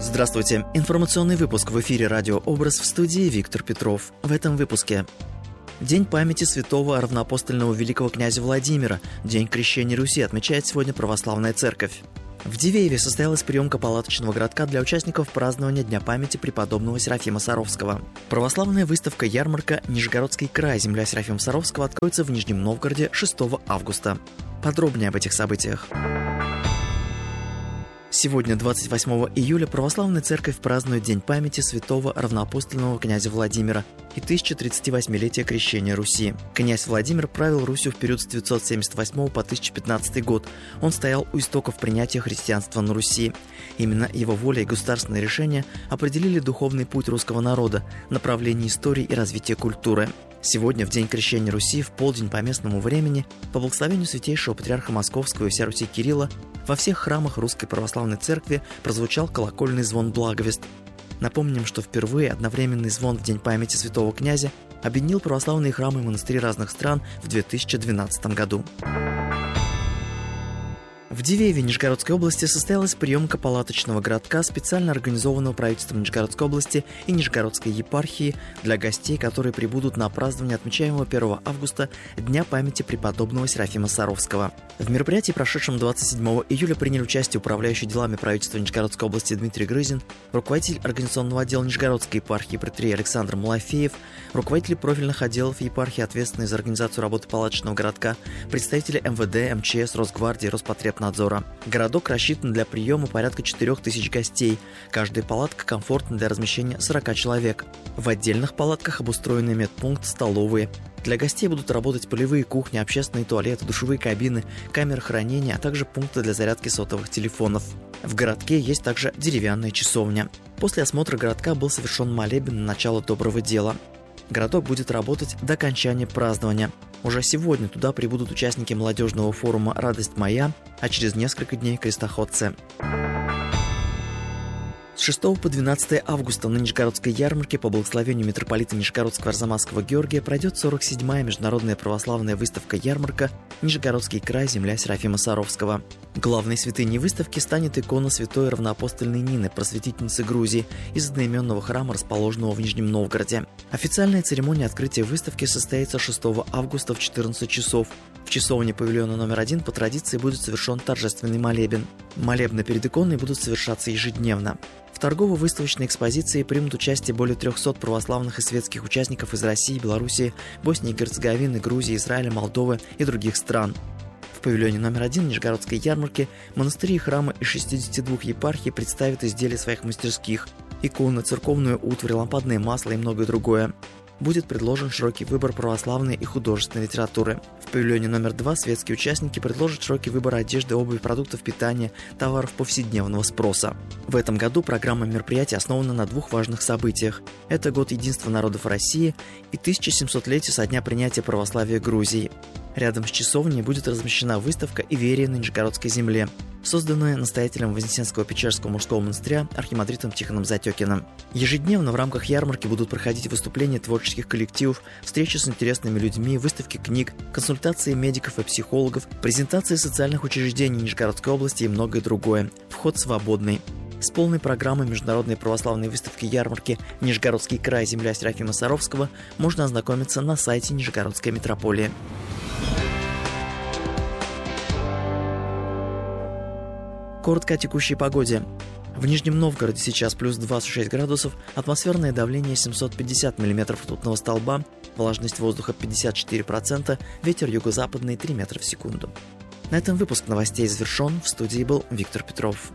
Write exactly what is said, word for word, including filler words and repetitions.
Здравствуйте. Информационный выпуск в эфире «Радио Образ», в студии Виктор Петров. В этом выпуске: День памяти святого равноапостольного великого князя Владимира. День крещения Руси отмечает сегодня Православная Церковь. В Дивееве состоялась приемка палаточного городка для участников празднования Дня памяти преподобного Серафима Саровского. Православная выставка-ярмарка «Нижегородский край. Земля Серафима Саровского» откроется в Нижнем Новгороде шестого августа. Подробнее об этих событиях. Сегодня, двадцать восьмого июля, Православная Церковь празднует День памяти святого равноапостольного князя Владимира и тысяча тридцативосьмилетия крещения Руси. Князь Владимир правил Русью в период с девятьсот семьдесят восьмого по тысяча пятнадцатый год. Он стоял у истоков принятия христианства на Руси. Именно его воля и государственные решения определили духовный путь русского народа, направление истории и развития культуры. Сегодня, в день крещения Руси, в полдень по местному времени, по благословению святейшего патриарха Московского и вся Руси Кирилла, во всех храмах Русской Православной Церкви прозвучал колокольный звон благовест. Напомним, что впервые одновременный звон в День памяти святого князя объединил православные храмы и монастыри разных стран в две тысячи двенадцатом году. В Дивееве Нижегородской области состоялась приемка палаточного городка, специально организованного правительством Нижегородской области и Нижегородской епархии для гостей, которые прибудут на празднование отмечаемого первого августа Дня памяти преподобного Серафима Саровского. В мероприятии, прошедшем двадцать седьмого июля, приняли участие управляющий делами правительства Нижегородской области Дмитрий Грызин, руководитель организационного отдела Нижегородской епархии протоиерей Александр Малафеев, руководители профильных отделов епархии, ответственные за организацию работы палаточного городка, представители эм вэ дэ, эм че эс, Росгвардии, Роспотребнадзора. Городок рассчитан для приема порядка четырех тысяч гостей. Каждая палатка комфортна для размещения сорока человек. В отдельных палатках обустроены медпункт, столовые. Для гостей будут работать полевые кухни, общественные туалеты, душевые кабины, камеры хранения, а также пункты для зарядки сотовых телефонов. В городке есть также деревянная часовня. После осмотра городка был совершен молебен на начало доброго дела. Городок будет работать до окончания празднования. Уже сегодня туда прибудут участники молодежного форума «Радость моя», а через несколько дней крестоходцы. С шестого по двенадцатое августа на Нижегородской ярмарке по благословению митрополита Нижегородского Арзамасского Георгия пройдет сорок седьмая международная православная выставка-ярмарка «Нижегородский край. Земля Серафима Саровского». Главной святыней выставки станет икона святой равноапостольной Нины, просветительницы Грузии, из одноименного храма, расположенного в Нижнем Новгороде. Официальная церемония открытия выставки состоится шестого августа в четырнадцать часов. В часовне павильона номер один по традиции будет совершен торжественный молебен. Молебны перед иконой будут совершаться ежедневно. В торгово-выставочной экспозиции примут участие более трехсот православных и светских участников из России, Белоруссии, Боснии и Герцеговины, Грузии, Израиля, Молдовы и других стран. В павильоне номер один Нижегородской ярмарки монастыри и храмы из шестидесяти двух епархий представят изделия своих мастерских, иконы, церковную утварь, лампадное масло и многое другое. Будет предложен широкий выбор православной и художественной литературы. В павильоне номер два светские участники предложат широкий выбор одежды, обуви, продуктов питания, товаров повседневного спроса. В этом году программа мероприятий основана на двух важных событиях. Это год единства народов России и тысяча семисотлетие со дня принятия православия Грузии. Рядом с часовней будет размещена выставка «Иверия на Нижегородской земле», созданная настоятелем Вознесенского Печерского мужского монастыря архимандритом Тихоном Затекиным. Ежедневно в рамках ярмарки будут проходить выступления творческих коллективов, встречи с интересными людьми, выставки книг, консультации медиков и психологов, презентации социальных учреждений Нижегородской области и многое другое. Вход свободный. С полной программой международной православной выставки-ярмарки «Нижегородский край. Земля Серафима Саровского» можно ознакомиться на сайте Нижегородской митрополии. Коротко о текущей погоде. В Нижнем Новгороде сейчас плюс двадцать шесть градусов, атмосферное давление семьсот пятьдесят миллиметров ртутного столба, влажность воздуха пятьдесят четыре процента, ветер юго-западный три метра в секунду. На этом выпуск новостей завершен. В студии был Виктор Петров.